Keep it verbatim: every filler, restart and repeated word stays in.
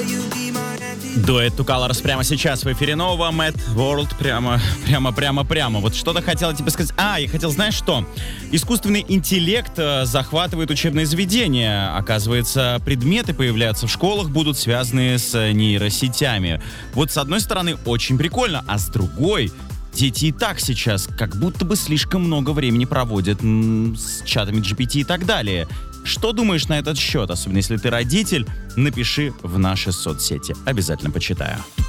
Дуэт Two Colors прямо сейчас в эфире нового Mad World. Прямо, прямо, прямо, прямо. Вот что-то хотела тебе сказать. А, я хотел, знаешь что? Искусственный интеллект захватывает учебные заведения. Оказывается, предметы появляются в школах, будут связаны с нейросетями. Вот с одной стороны, очень прикольно, а с другой... Дети и так сейчас как будто бы слишком много времени проводят м- с чатами джи пи ти и так далее. Что думаешь на этот счет? Особенно если ты родитель, напиши в наши соцсети. Обязательно почитаю.